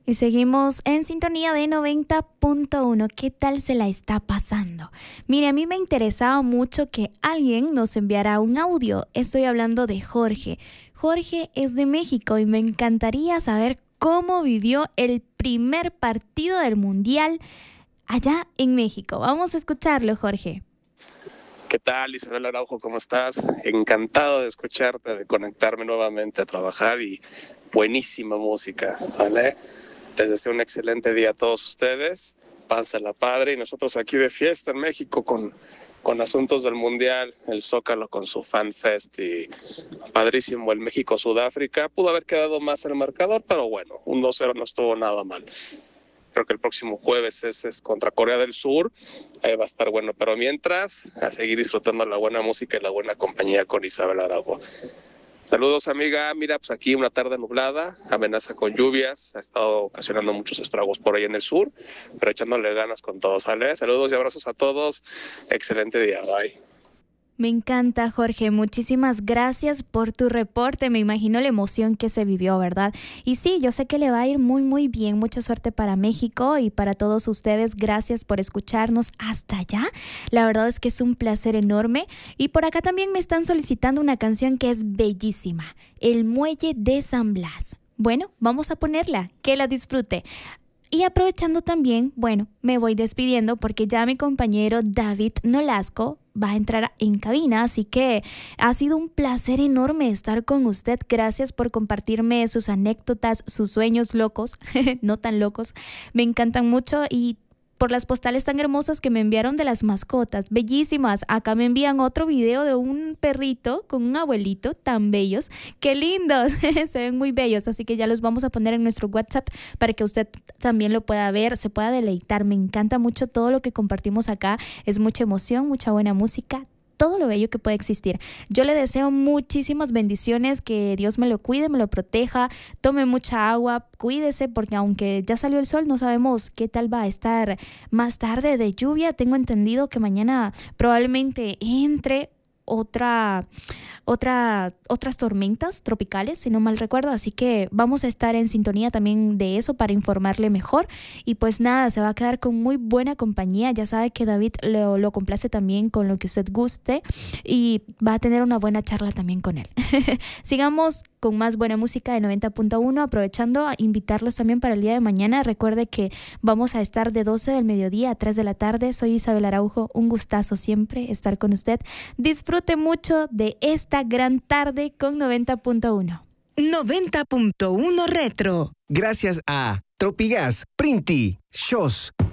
Y seguimos en sintonía de 90.1. ¿Qué tal se la está pasando? Mire, a mí me interesaba mucho que alguien nos enviara un audio. Estoy hablando de Jorge. Jorge es de México y me encantaría saber cómo vivió el primer partido del Mundial allá en México. Vamos a escucharlo, Jorge. ¿Qué tal, Isabel Araujo? ¿Cómo estás? Encantado de escucharte, de conectarme nuevamente a trabajar y buenísima música, ¿sale? Les deseo un excelente día a todos ustedes. Pásala padre y nosotros aquí de fiesta en México con asuntos del Mundial, el Zócalo con su Fan Fest y padrísimo el México-Sudáfrica. Pudo haber quedado más el marcador, pero bueno, un 2-0 no estuvo nada mal. Creo que el próximo jueves es contra Corea del Sur, ahí va a estar bueno. Pero mientras, a seguir disfrutando la buena música y la buena compañía con Isabel Araujo. Saludos, amiga. Mira, pues aquí una tarde nublada, amenaza con lluvias, ha estado ocasionando muchos estragos por ahí en el sur, pero echándole ganas con todo, ¿sale? Saludos y abrazos a todos. Excelente día, bye. Me encanta, Jorge. Muchísimas gracias por tu reporte. Me imagino la emoción que se vivió, ¿verdad? Y sí, yo sé que le va a ir muy, muy bien. Mucha suerte para México y para todos ustedes. Gracias por escucharnos hasta allá. La verdad es que es un placer enorme. Y por acá también me están solicitando una canción que es bellísima. El Muelle de San Blas. Bueno, vamos a ponerla. Que la disfrute. Y aprovechando también, bueno, me voy despidiendo porque ya mi compañero David Nolasco va a entrar en cabina, así que ha sido un placer enorme estar con usted. Gracias por compartirme sus anécdotas, sus sueños locos, no tan locos, me encantan mucho y por las postales tan hermosas que me enviaron de las mascotas, bellísimas. Acá me envían otro video de un perrito con un abuelito, tan bellos, qué lindos, se ven muy bellos, así que ya los vamos a poner en nuestro WhatsApp para que usted también lo pueda ver, se pueda deleitar. Me encanta mucho todo lo que compartimos acá, es mucha emoción, mucha buena música, todo lo bello que puede existir. Yo le deseo muchísimas bendiciones, que Dios me lo cuide, me lo proteja, tome mucha agua, cuídese porque aunque ya salió el sol no sabemos qué tal va a estar más tarde de lluvia. Tengo entendido que mañana probablemente entre otras tormentas tropicales, si no mal recuerdo, así que vamos a estar en sintonía también de eso para informarle mejor. Y pues nada, se va a quedar con muy buena compañía. Ya sabe que David lo complace también con lo que usted guste y va a tener una buena charla también con él. Sigamos con más buena música de 90.1, aprovechando a invitarlos también para el día de mañana. Recuerde que vamos a estar de 12 del mediodía a 3 de la tarde. Soy Isabel Araujo, un gustazo siempre estar con usted. Disfrute mucho de esta gran tarde con 90.1. 90.1 Retro. Gracias a Tropigas, Printi, Shows,